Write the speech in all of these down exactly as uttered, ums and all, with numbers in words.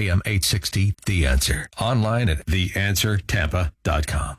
A M eight sixty, The Answer. Online at the answer tampa dot com.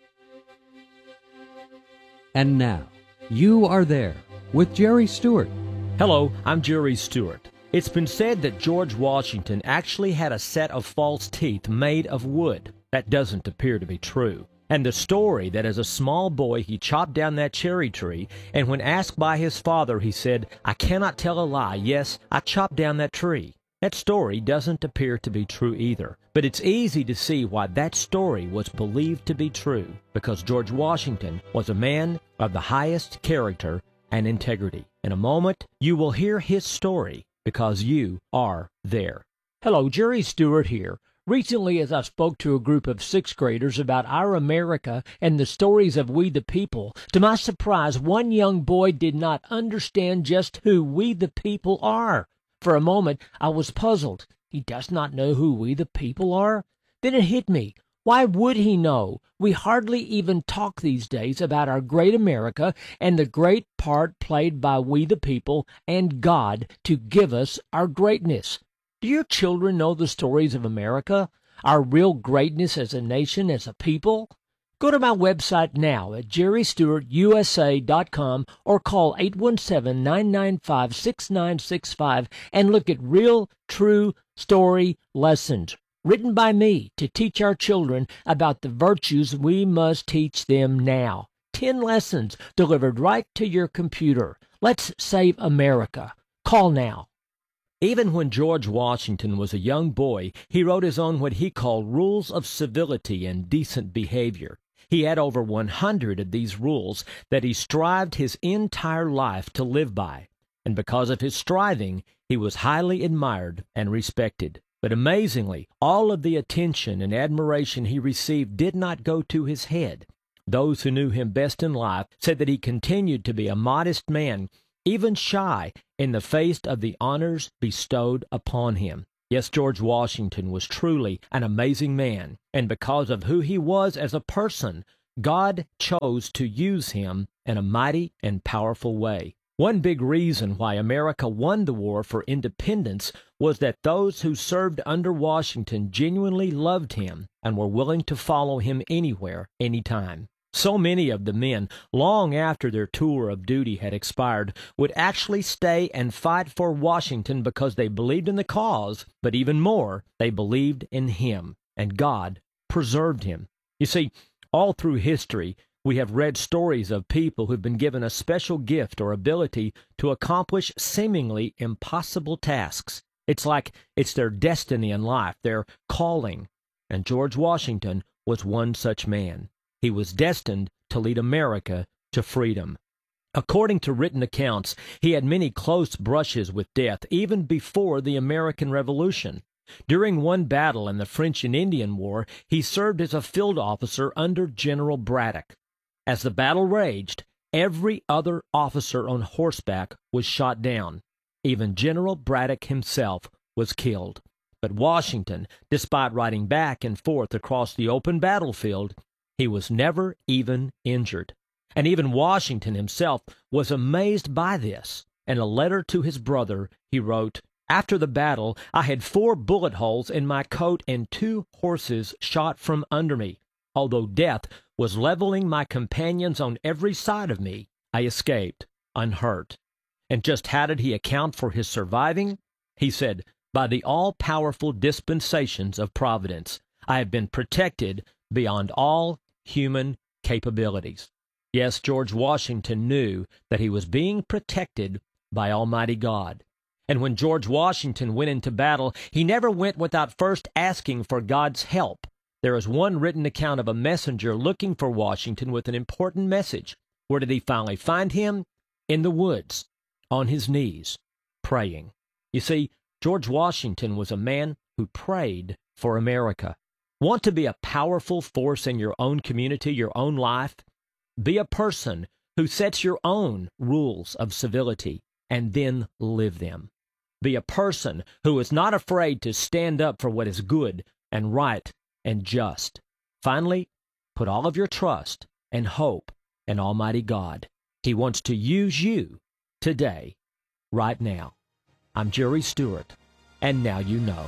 And now, You Are There with Jerry Stewart. Hello, I'm Jerry Stewart. It's been said that George Washington actually had a set of false teeth made of wood. That doesn't appear to be true. And the story that as a small boy he chopped down that cherry tree, and when asked by his father, he said, "I cannot tell a lie. Yes, I chopped down that tree." That story doesn't appear to be true either. But it's easy to see why that story was believed to be true, because George Washington was a man of the highest character and integrity. In a moment, you will hear his story, because you are there. Hello, Jerry Stewart here. Recently, as I spoke to a group of sixth graders about our America and the stories of We the People, to my surprise, one young boy did not understand just who we the people are. For a moment, I was puzzled. He does not know who we the people are? Then it hit me. Why would he know? We hardly even talk these days about our great America and the great part played by we the people and God to give us our greatness. Do your children know the stories of America, our real greatness as a nation, as a people? Go to my website now at jerry stewart u s a dot com or call eight one seven, nine nine five, six nine six five and look at real, true story lessons written by me to teach our children about the virtues we must teach them now. Ten lessons delivered right to your computer. Let's save America. Call now. Even when George Washington was a young boy, he wrote his own what he called rules of civility and decent behavior. He had over one hundred of these rules that he strived his entire life to live by. And because of his striving, he was highly admired and respected. But amazingly, all of the attention and admiration he received did not go to his head. Those who knew him best in life said that he continued to be a modest man, even shy in the face of the honors bestowed upon him. Yes, George Washington was truly an amazing man, and because of who he was as a person, God chose to use him in a mighty and powerful way. One big reason why America won the war for independence was that those who served under Washington genuinely loved him and were willing to follow him anywhere, anytime. So many of the men, long after their tour of duty had expired, would actually stay and fight for Washington because they believed in the cause, but even more, they believed in him, and God preserved him. You see, all through history, we have read stories of people who've been given a special gift or ability to accomplish seemingly impossible tasks. It's like it's their destiny in life, their calling, and George Washington was one such man. He was destined to lead America to freedom. According to written accounts, he had many close brushes with death even before the American Revolution. During one battle in the French and Indian War, he served as a field officer under General Braddock. As the battle raged, every other officer on horseback was shot down. Even General Braddock himself was killed. But Washington, despite riding back and forth across the open battlefield, he was never even injured. And even Washington himself was amazed by this. In a letter to his brother, he wrote, "After the battle, I had four bullet holes in my coat and two horses shot from under me. Although death was leveling my companions on every side of me, I escaped unhurt." And just how did he account for his surviving? He said, "By the all-powerful dispensations of Providence, I have been protected beyond all human capabilities." Yes, George Washington knew that he was being protected by Almighty God. And when George Washington went into battle, he never went without first asking for God's help. There is one written account of a messenger looking for Washington with an important message. Where did he finally find him? In the woods, on his knees, praying. You see, George Washington was a man who prayed for America. Want to be a powerful force in your own community, your own life? Be a person who sets your own rules of civility and then live them. Be a person who is not afraid to stand up for what is good and right and just. Finally, put all of your trust and hope in Almighty God. He wants to use you today, right now. I'm Jerry Stewart, and now you know.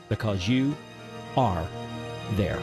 because you are there.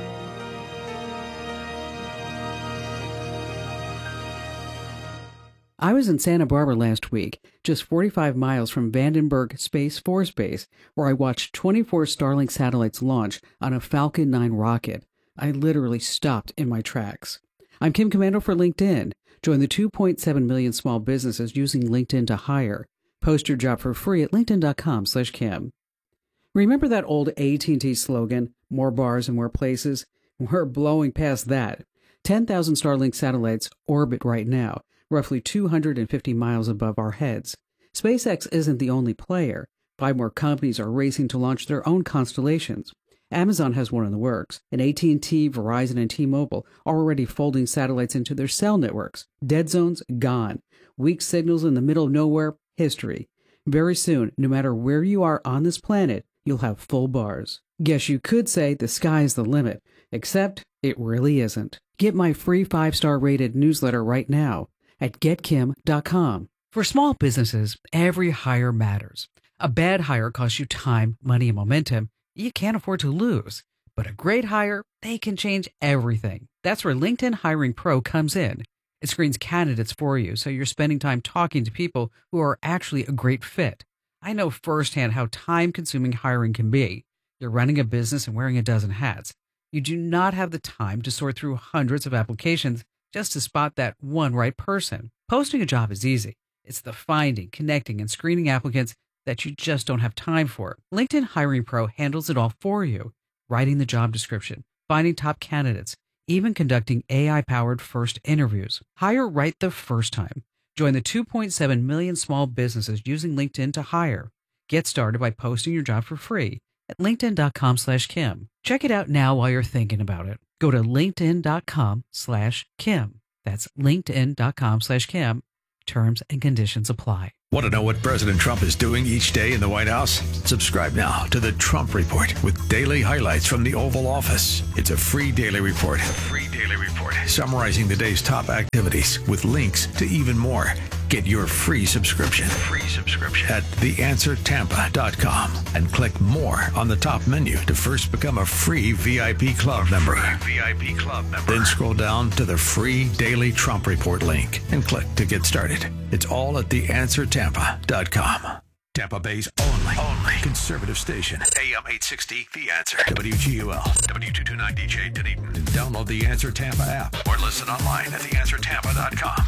I was in Santa Barbara last week, just forty-five miles from Vandenberg Space Force Base, where I watched twenty-four Starlink satellites launch on a Falcon nine rocket. I literally stopped in my tracks. I'm Kim Komando for LinkedIn. Join the two point seven million small businesses using LinkedIn to hire. Post your job for free at linkedin.com slash Kim. Remember that old A T and T slogan, more bars and more places? We're blowing past that. ten thousand Starlink satellites orbit right now, roughly two hundred fifty miles above our heads. SpaceX isn't the only player. Five more companies are racing to launch their own constellations. Amazon has one in the works, and A T and T, Verizon, and T-Mobile are already folding satellites into their cell networks. Dead zones, gone. Weak signals in the middle of nowhere, history. Very soon, no matter where you are on this planet, you'll have full bars. Guess you could say the sky's the limit, except it really isn't. Get my free five-star rated newsletter right now at get kim dot com. For small businesses, every hire matters. A bad hire costs you time, money, and momentum you can't afford to lose. But a great hire, they can change everything. That's where LinkedIn Hiring Pro comes in. It screens candidates for you, so you're spending time talking to people who are actually a great fit. I know firsthand how time-consuming hiring can be. You're running a business and wearing a dozen hats. You do not have the time to sort through hundreds of applications just to spot that one right person. Posting a job is easy. It's the finding, connecting, and screening applicants that you just don't have time for. LinkedIn Hiring Pro handles it all for you. Writing the job description, finding top candidates, even conducting A I-powered first interviews. Hire right the first time. Join the two point seven million small businesses using LinkedIn to hire. Get started by posting your job for free at linkedin.com slash Kim. Check it out now while you're thinking about it. Go to linkedin.com slash Kim. That's linkedin.com slash Kim. Terms and conditions apply. Want to know what President Trump is doing each day in the White House? Subscribe now to the Trump Report with daily highlights from the Oval Office. It's a free daily report. A free daily report summarizing the day's top activities with links to even more. Get your free subscription. Free subscription at the answer tampa dot com and click more on the top menu to first become a free V I P club member. V I P club member. Then scroll down to the free daily Trump Report link and click to get started. It's all at the answer tampa dot com. Tampa Bay's only, only conservative station. A M eight sixty, The Answer. W G U L, W two twenty-nine D J Dunedin. Download the Answer Tampa app or listen online at the answer tampa dot com.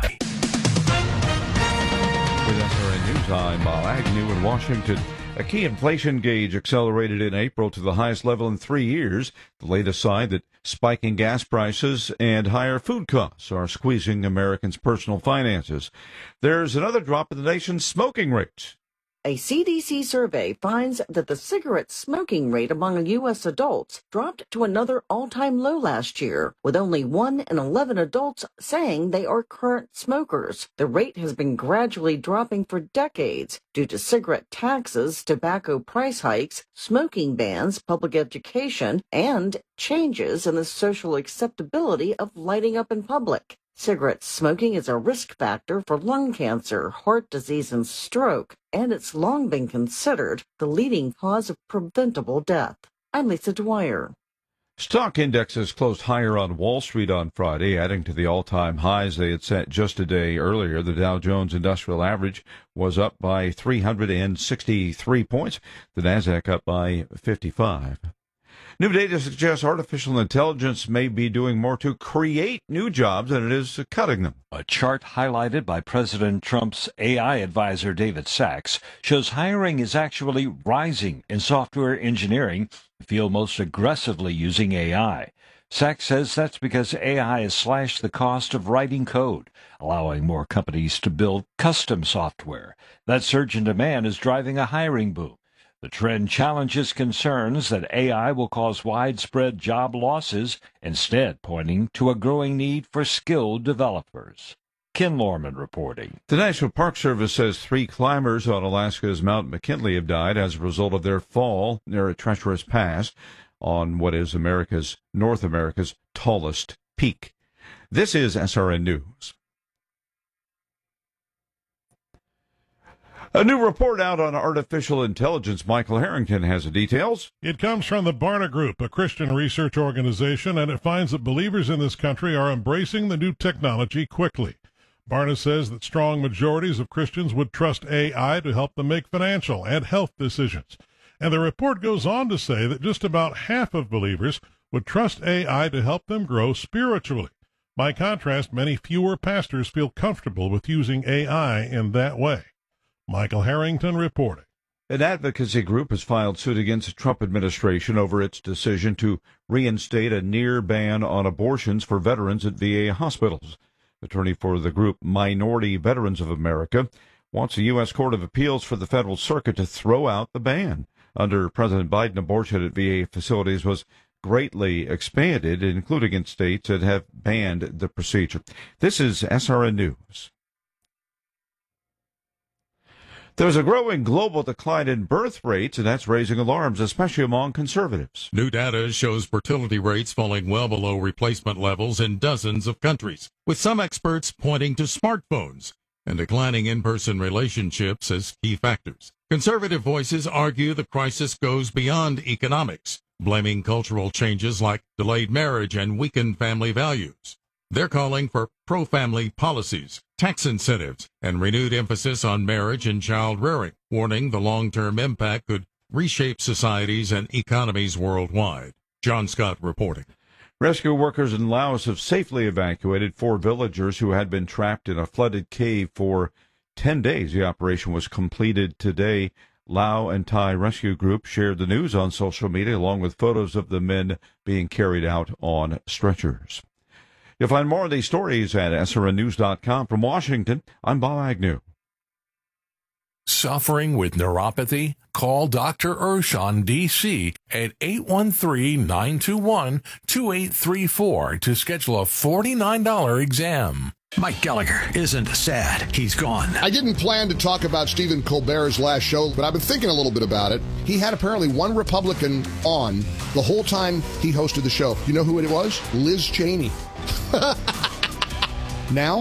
With S R N News, I'm Bob Agnew in Washington. A key inflation gauge accelerated in April to the highest level in three years. The latest sign that spiking gas prices and higher food costs are squeezing Americans' personal finances. There's another drop in the nation's smoking rate. A C D C survey finds that the cigarette smoking rate among U S adults dropped to another all-time low last year, with only one in eleven adults saying they are current smokers. The rate has been gradually dropping for decades due to cigarette taxes, tobacco price hikes, smoking bans, public education, and changes in the social acceptability of lighting up in public. Cigarette smoking is a risk factor for lung cancer, heart disease, and stroke, and it's long been considered the leading cause of preventable death. I'm Lisa Dwyer. Stock indexes closed higher on Wall Street on Friday, adding to the all-time highs they had set just a day earlier. The Dow Jones Industrial Average was up by three hundred sixty-three points, the Nasdaq up by fifty-five. New data suggests artificial intelligence may be doing more to create new jobs than it is cutting them. A chart highlighted by President Trump's A I advisor David Sachs shows hiring is actually rising in software engineering, the field most aggressively using A I. Sachs says that's because A I has slashed the cost of writing code, allowing more companies to build custom software. That surge in demand is driving a hiring boom. The trend challenges concerns that A I will cause widespread job losses, instead pointing to a growing need for skilled developers. Ken Lorman reporting. The National Park Service says three climbers on Alaska's Mount McKinley have died as a result of their fall near a treacherous pass on what is America's, North America's tallest peak. This is S R N News. A new report out on artificial intelligence. Michael Harrington has the details. It comes from the Barna Group, a Christian research organization, and it finds that believers in this country are embracing the new technology quickly. Barna says that strong majorities of Christians would trust A I to help them make financial and health decisions. And the report goes on to say that just about half of believers would trust A I to help them grow spiritually. By contrast, many fewer pastors feel comfortable with using A I in that way. Michael Harrington reporting. An advocacy group has filed suit against the Trump administration over its decision to reinstate a near ban on abortions for veterans at V A hospitals. Attorney for the group Minority Veterans of America wants the U S Court of Appeals for the Federal Circuit to throw out the ban. Under President Biden, abortion at V A facilities was greatly expanded, including in states that have banned the procedure. This is S R N News. There's a growing global decline in birth rates, and that's raising alarms, especially among conservatives. New data shows fertility rates falling well below replacement levels in dozens of countries, with some experts pointing to smartphones and declining in-person relationships as key factors. Conservative voices argue the crisis goes beyond economics, blaming cultural changes like delayed marriage and weakened family values. They're calling for pro-family policies, tax incentives, and renewed emphasis on marriage and child rearing, warning the long-term impact could reshape societies and economies worldwide. John Scott reporting. Rescue workers in Laos have safely evacuated four villagers who had been trapped in a flooded cave for ten days. The operation was completed today. Lao and Thai rescue group shared the news on social media along with photos of the men being carried out on stretchers. You'll find more of these stories at S R N news dot com. From Washington, I'm Bob Agnew. Suffering with neuropathy? Call Doctor Urshan, D C at eight one three, nine two one, two eight three four to schedule a forty-nine dollars exam. Mike Gallagher isn't sad. He's gone. I didn't plan to talk about Stephen Colbert's last show, but I've been thinking a little bit about it. He had apparently one Republican on the whole time he hosted the show. You know who it was? Liz Cheney. Now,